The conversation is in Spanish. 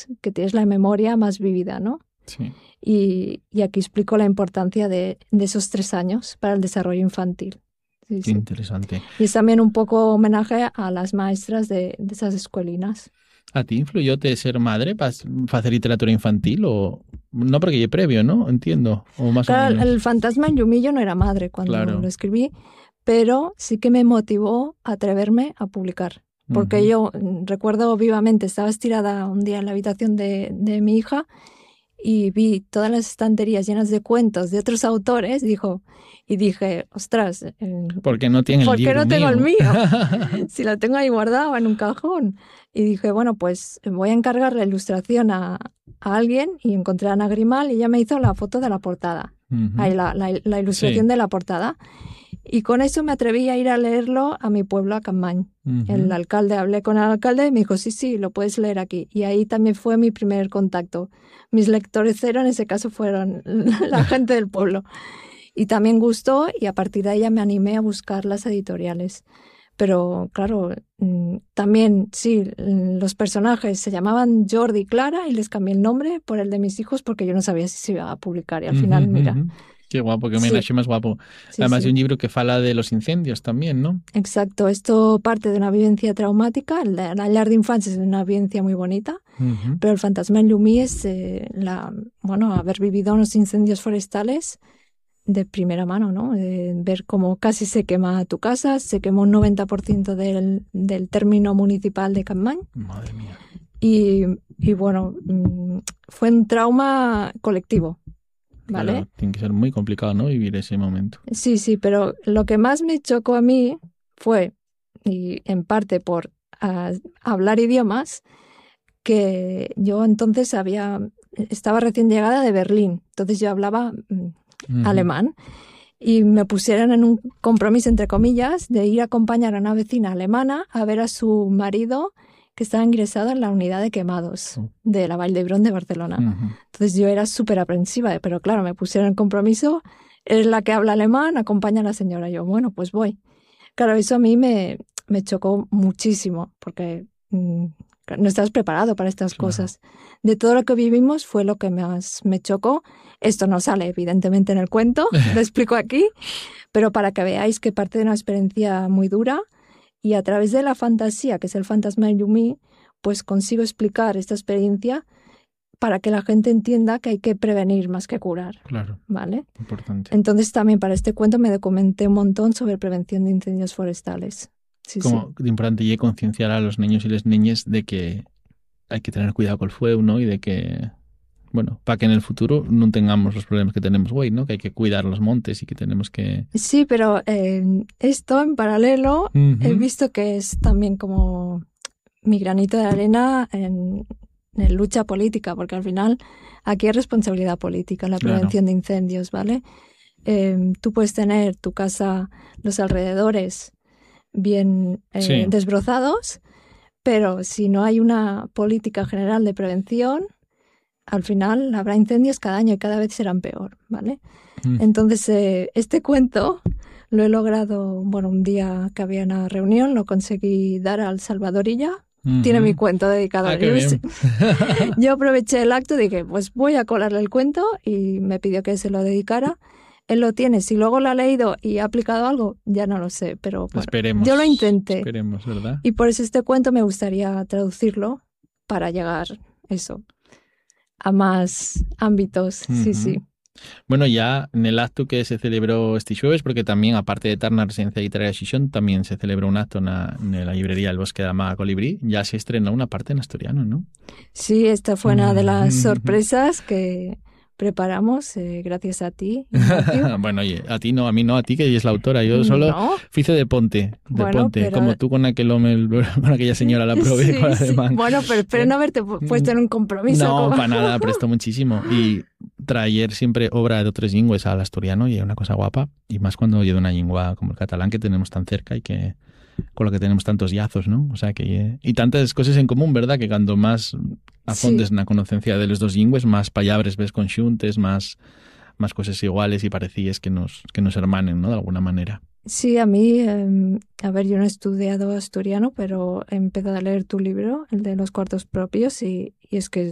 años que tienes la memoria más vívida, ¿no? Sí. Y aquí explico la importancia de esos 3 años para el desarrollo infantil. Sí, Qué sí. interesante. Y es también un poco homenaje a las maestras de esas escuelinas. A ti influyó ser madre para hacer literatura infantil o no porque lle previo, ¿no? Entiendo, o más o Claro, menos. el fantasma en Yumi yo no era madre cuando Claro. lo escribí, pero sí que me motivó a atreverme a publicar. Porque yo recuerdo vivamente, estaba estirada un día en la habitación de mi hija y vi todas las estanterías llenas de cuentos de otros autores, y dije, ostras, ¿Por qué no tiene el ¿por qué libro no tengo el mío? mío? Si lo tengo ahí guardado en un cajón. Y dije, bueno, pues voy a encargar la ilustración a alguien, y encontré a Ana Grimal y ella me hizo la foto de la portada. Ahí la ilustración de la portada. Y con eso me atreví a ir a leerlo a mi pueblo, a Capmany. El alcalde, hablé con el alcalde y me dijo, sí, lo puedes leer aquí. Y ahí también fue mi primer contacto. Mis lectores cero en ese caso fueron la gente del pueblo. Y también gustó, y a partir de ahí ya me animé a buscar las editoriales. Pero claro, también sí, los personajes se llamaban Jordi y Clara y les cambié el nombre por el de mis hijos porque yo no sabía si se iba a publicar, y al final, mira. Qué guapo, que Sí. homenaje más guapo. Sí, Además sí. de un libro que fala de los incendios también, ¿no? Exacto, esto parte de una vivencia traumática. La llar de infancia es una vivencia muy bonita, pero el fantasma en Llumí es haber vivido unos incendios forestales de primera mano, ¿no? Ver cómo casi se quema tu casa, se quemó un 90% del término municipal de Capmany. Madre mía. Y bueno, fue un trauma colectivo, ¿vale? Claro, tiene que ser muy complicado, ¿no? Vivir ese momento. Sí, pero lo que más me chocó a mí fue, y en parte por hablar idiomas, que yo entonces estaba recién llegada de Berlín, entonces yo hablaba alemán, y me pusieron en un compromiso, entre comillas, de ir a acompañar a una vecina alemana a ver a su marido, que estaba ingresado en la unidad de quemados de la Vall d'Hebron de Barcelona. Entonces yo era súper aprensiva, pero claro, me pusieron en compromiso, es la que habla alemán, acompaña a la señora. Yo, bueno, pues voy. Claro, eso a mí me chocó muchísimo, porque no estás preparado para estas cosas. De todo lo que vivimos fue lo que más me chocó. Esto no sale evidentemente en el cuento, lo explico aquí, pero para que veáis que parte de una experiencia muy dura, y a través de la fantasía, que es el fantasma de Llumí, pues consigo explicar esta experiencia para que la gente entienda que hay que prevenir más que curar. Claro. ¿Vale? Importante. Entonces también para este cuento me documenté un montón sobre prevención de incendios forestales. Como importante y concienciar a los niños y las niñas de que hay que tener cuidado con el fuego, ¿no? Y de que, bueno, para que en el futuro no tengamos los problemas que tenemos hoy, ¿no? Que hay que cuidar los montes y que tenemos que... Sí, pero esto en paralelo he visto que es también como mi granito de arena en lucha política, porque al final aquí hay responsabilidad política en la prevención de incendios, ¿vale? Tú puedes tener tu casa, los alrededores bien desbrozados, pero si no hay una política general de prevención, al final habrá incendios cada año y cada vez serán peor, ¿vale? Entonces, este cuento lo he logrado, un día que había una reunión, lo conseguí dar al Salvadorilla. Tiene mi cuento dedicado a ellos. Yo aproveché el acto y dije, pues voy a colarle el cuento, y me pidió que se lo dedicara. Él lo tiene. Si luego lo ha leído y ha aplicado algo, ya no lo sé, pero esperemos, yo lo intenté. Esperemos, ¿verdad? Y por eso este cuento me gustaría traducirlo para llegar a más ámbitos. Sí. Bueno, ya en el acto que se celebró este jueves, porque también, aparte de estar en la Residencia Literaria Xixón, también se celebró un acto en la librería El Bosque de la Colibrí, ya se estrenó una parte en asturiano, ¿no? Sí, esta fue una de las sorpresas que preparamos, gracias a ti, Ignacio. Bueno, oye, a ti no, a mí no, a ti que ella es la autora, yo solo fui de ponte, pero... como tú con con aquella señora la probé con alemán. Bueno, pero espero no haberte puesto en un compromiso. No, para nada, prestó muchísimo. Y traer siempre obra de otras lenguas al asturiano y es una cosa guapa, y más cuando oye de una lengua como el catalán que tenemos tan cerca y que con lo que tenemos tantos yazos, ¿no? O sea que y tantas cosas en común, ¿verdad? Que cuando más afondes en la conocencia de los dos lingües, más palabras ves conxuntes, más cosas iguales y parecidas que nos hermanen, ¿no? De alguna manera. Sí, a mí, yo no he estudiado asturiano, pero he empezado a leer tu libro, el de los cuartos propios, y es que